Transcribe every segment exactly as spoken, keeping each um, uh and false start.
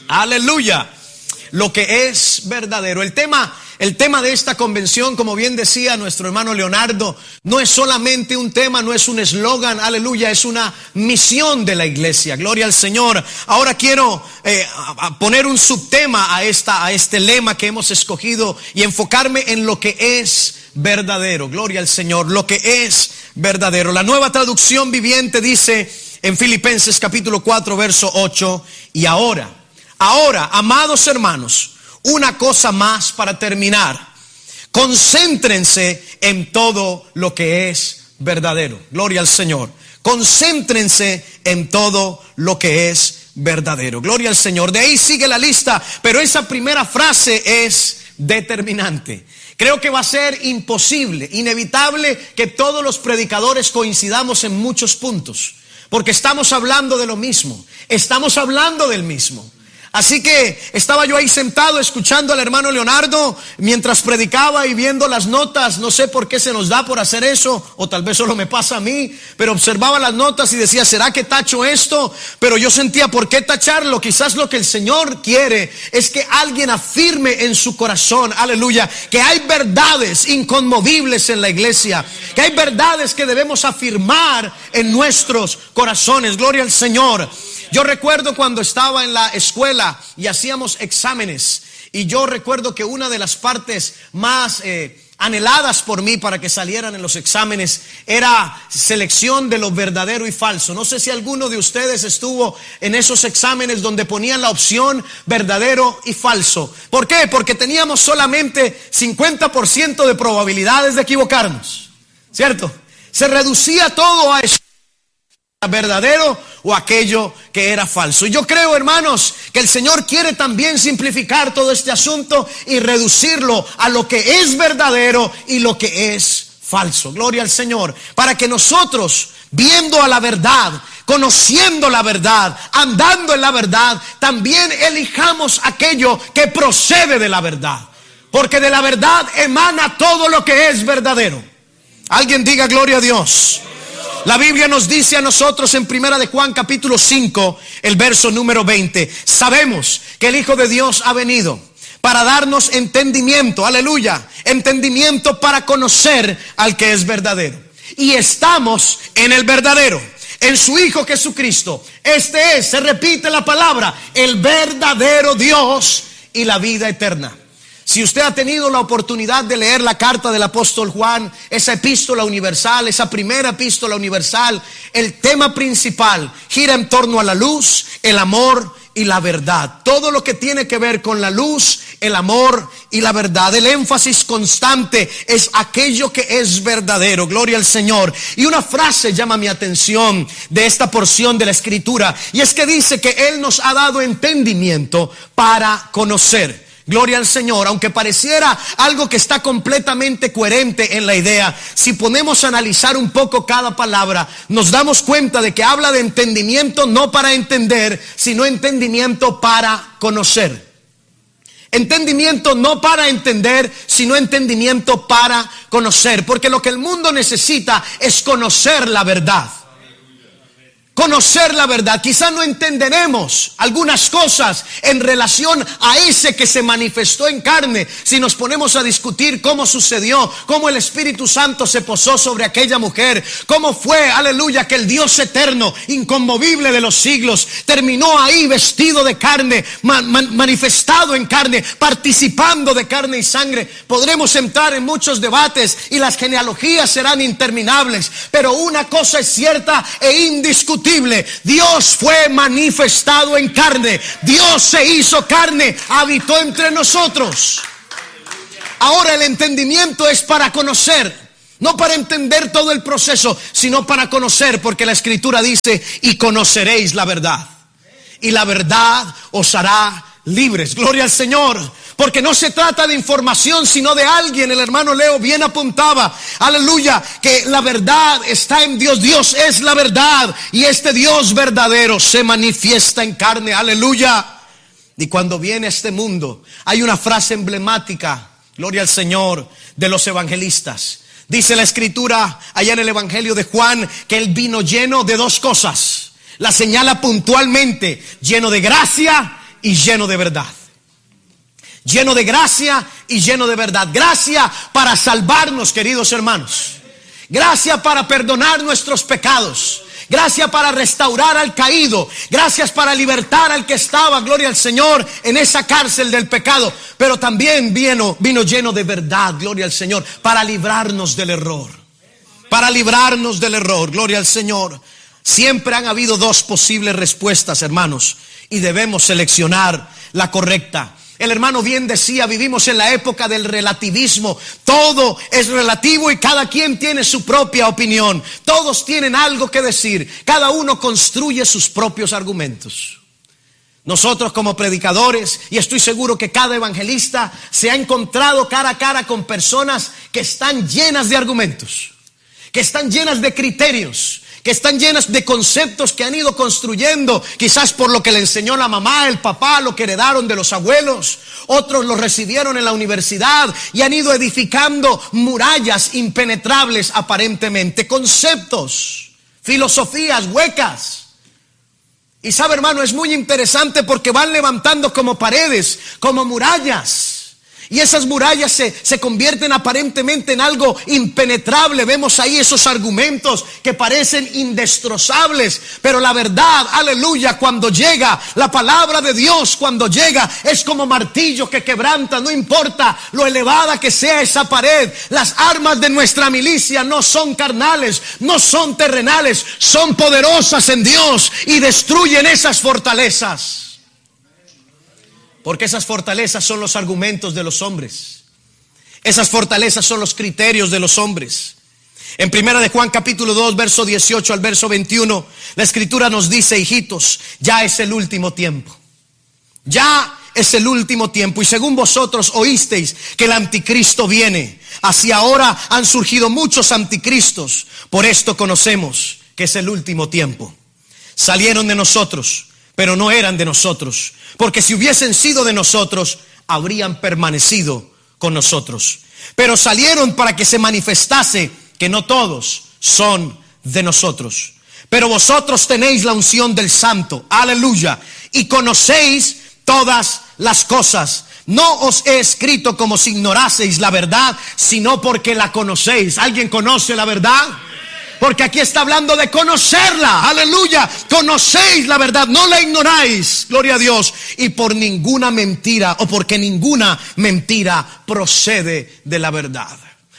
Aleluya. Lo que es verdadero. El tema, el tema de esta convención, como bien decía nuestro hermano Leonardo, no es solamente un tema, no es un eslogan, aleluya, es una misión de la iglesia. Gloria al Señor. Ahora quiero eh, a, a poner un subtema a, esta, a este lema que hemos escogido y enfocarme en lo que es verdadero. Gloria al Señor, lo que es verdadero. La Nueva Traducción Viviente dice en Filipenses capítulo cuatro, verso ocho, y ahora, ahora, amados hermanos, una cosa más para terminar. Concéntrense en todo lo que es verdadero. Gloria al Señor. Concéntrense en todo lo que es verdadero. Gloria al Señor. De ahí sigue la lista, pero esa primera frase es determinante. Creo que va a ser imposible, inevitable que todos los predicadores coincidamos en muchos puntos, porque estamos hablando de lo mismo, estamos hablando del mismo. Así que estaba yo ahí sentado escuchando al hermano Leonardo mientras predicaba y viendo las notas. No sé por qué se nos da por hacer eso, o tal vez solo me pasa a mí, pero observaba las notas y decía, ¿será que tacho esto? Pero yo sentía, ¿por qué tacharlo? Quizás lo que el Señor quiere es que alguien afirme en su corazón, aleluya, que hay verdades inconmovibles en la iglesia, que hay verdades que debemos afirmar en nuestros corazones. Gloria al Señor. Yo recuerdo cuando estaba en la escuela y hacíamos exámenes, y yo recuerdo que una de las partes más eh, anheladas por mí para que salieran en los exámenes era selección de lo verdadero y falso. No sé si alguno de ustedes estuvo en esos exámenes donde ponían la opción verdadero y falso. ¿Por qué? Porque teníamos solamente cincuenta por ciento de probabilidades de equivocarnos, ¿cierto? Se reducía todo a eso, verdadero o aquello que era falso. Y yo creo, hermanos, que el Señor quiere también simplificar todo este asunto y reducirlo a lo que es verdadero y lo que es falso. Gloria al Señor. Para que nosotros, viendo a la verdad, conociendo la verdad, andando en la verdad, también elijamos aquello que procede de la verdad. Porque de la verdad emana todo lo que es verdadero. Alguien diga gloria a Dios. La Biblia nos dice a nosotros en Primera de Juan capítulo cinco, el verso número veinte, sabemos que el Hijo de Dios ha venido para darnos entendimiento, aleluya, entendimiento para conocer al que es verdadero. Y estamos en el verdadero, en su Hijo Jesucristo. Este es, se repite la palabra, el verdadero Dios y la vida eterna. Si usted ha tenido la oportunidad de leer la carta del apóstol Juan, esa epístola universal, esa primera epístola universal, el tema principal gira en torno a la luz, el amor y la verdad. Todo lo que tiene que ver con la luz, el amor y la verdad. El énfasis constante es aquello que es verdadero. Gloria al Señor. Y una frase llama mi atención de esta porción de la Escritura, y es que dice que Él nos ha dado entendimiento para conocer. Gloria al Señor. Aunque pareciera algo que está completamente coherente en la idea, si ponemos a analizar un poco cada palabra, nos damos cuenta de que habla de entendimiento no para entender, sino entendimiento para conocer. Entendimiento no para entender, sino entendimiento para conocer. Porque lo que el mundo necesita es conocer la verdad. Conocer la verdad. Quizás no entenderemos algunas cosas en relación a ese que se manifestó en carne si nos ponemos a discutir cómo sucedió, cómo el Espíritu Santo se posó sobre aquella mujer, cómo fue, aleluya, que el Dios eterno, inconmovible de los siglos, terminó ahí vestido de carne, man, man, manifestado en carne, participando de carne y sangre. Podremos entrar en muchos debates y las genealogías serán interminables, pero una cosa es cierta e indiscutible: Dios fue manifestado en carne. Dios se hizo carne, habitó entre nosotros. Ahora el entendimiento es para conocer, no para entender todo el proceso, sino para conocer, porque la Escritura dice: y conoceréis la verdad, y la verdad os hará libres. Gloria al Señor. Porque no se trata de información, sino de alguien. El hermano Leo bien apuntaba, aleluya, que la verdad está en Dios. Dios es la verdad, y este Dios verdadero se manifiesta en carne, aleluya. Y cuando viene a este mundo, hay una frase emblemática, gloria al Señor, de los evangelistas. Dice la Escritura allá en el Evangelio de Juan que Él vino lleno de dos cosas. La señala puntualmente: lleno de gracia y lleno de verdad. Lleno de gracia y lleno de verdad. Gracia para salvarnos, queridos hermanos. Gracia para perdonar nuestros pecados. Gracia para restaurar al caído. Gracias para libertar al que estaba, gloria al Señor, en esa cárcel del pecado. Pero también vino, vino lleno de verdad, gloria al Señor, para librarnos del error. Para librarnos del error, gloria al Señor. Siempre han habido dos posibles respuestas, hermanos, y debemos seleccionar la correcta. El hermano bien decía, vivimos en la época del relativismo. Todo es relativo y cada quien tiene su propia opinión. Todos tienen algo que decir. Cada uno construye sus propios argumentos. Nosotros como predicadores, y estoy seguro que cada evangelista se ha encontrado cara a cara con personas que están llenas de argumentos, que están llenas de criterios, que están llenas de conceptos que han ido construyendo, quizás por lo que le enseñó la mamá, el papá, lo que heredaron de los abuelos. Otros lo recibieron en la universidad y han ido edificando murallas impenetrables aparentemente, conceptos, filosofías huecas. Y sabe, hermano, es muy interesante porque van levantando como paredes, como murallas. Y esas murallas se, se convierten aparentemente en algo impenetrable. Vemos ahí esos argumentos que parecen indestrozables. Pero la verdad, aleluya, cuando llega la palabra de Dios, cuando llega, es como martillo que quebranta. No importa lo elevada que sea esa pared. Las armas de nuestra milicia no son carnales, no son terrenales, son poderosas en Dios y destruyen esas fortalezas. Porque esas fortalezas son los argumentos de los hombres. Esas fortalezas son los criterios de los hombres. En primera de Juan capítulo dos, verso dieciocho al verso veintiuno, la escritura nos dice, hijitos, ya es el último tiempo. Ya es el último tiempo. Y según vosotros oísteis que el anticristo viene, así ahora han surgido muchos anticristos. Por esto conocemos que es el último tiempo. Salieron de nosotros, pero no eran de nosotros, porque si hubiesen sido de nosotros, habrían permanecido con nosotros. Pero salieron para que se manifestase que no todos son de nosotros. Pero vosotros tenéis la unción del Santo, aleluya, y conocéis todas las cosas. No os he escrito como si ignoraseis la verdad, sino porque la conocéis. ¿Alguien conoce la verdad? Porque aquí está hablando de conocerla, aleluya. Conocéis la verdad, no la ignoráis, gloria a Dios. Y por ninguna mentira, o porque ninguna mentira procede de la verdad.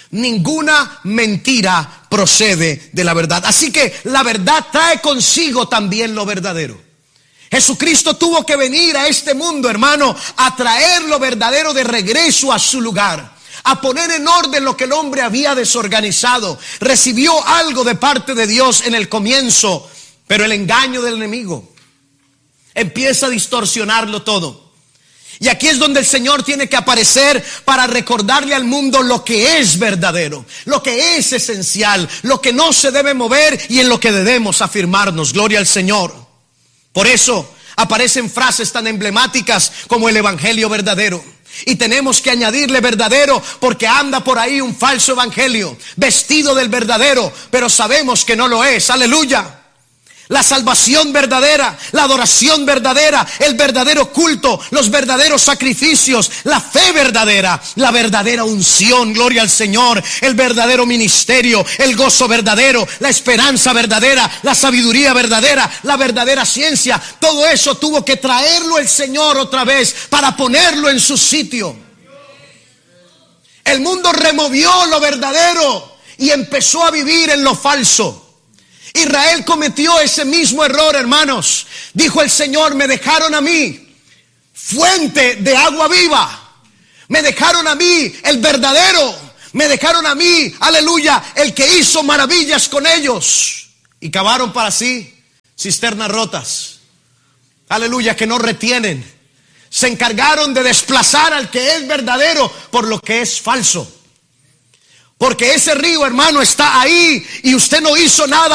Ninguna mentira procede de la verdad. Así que la verdad trae consigo también lo verdadero. Jesucristo tuvo que venir a este mundo, hermano, a traer lo verdadero de regreso a su lugar, a poner en orden lo que el hombre había desorganizado. Recibió algo de parte de Dios en el comienzo, pero el engaño del enemigo empieza a distorsionarlo todo. Y aquí es donde el Señor tiene que aparecer para recordarle al mundo lo que es verdadero, lo que es esencial, lo que no se debe mover y en lo que debemos afirmarnos. Gloria al Señor. Por eso aparecen frases tan emblemáticas como el evangelio verdadero. Y tenemos que añadirle verdadero porque anda por ahí un falso evangelio vestido del verdadero, pero sabemos que no lo es. Aleluya. La salvación verdadera, la adoración verdadera, el verdadero culto, los verdaderos sacrificios, la fe verdadera, la verdadera unción, gloria al Señor, el verdadero ministerio, el gozo verdadero, la esperanza verdadera, la sabiduría verdadera, la verdadera ciencia. Todo eso tuvo que traerlo el Señor otra vez para ponerlo en su sitio. El mundo removió lo verdadero y empezó a vivir en lo falso. Israel cometió ese mismo error, hermanos. Dijo el Señor, me dejaron a mí fuente de agua viva. Me dejaron a mí el verdadero. Me dejaron a mí, aleluya, el que hizo maravillas con ellos. Y cavaron para sí cisternas rotas, aleluya, que no retienen. Se encargaron de desplazar al que es verdadero por lo que es falso. Porque ese río, hermano, está ahí y usted no hizo nada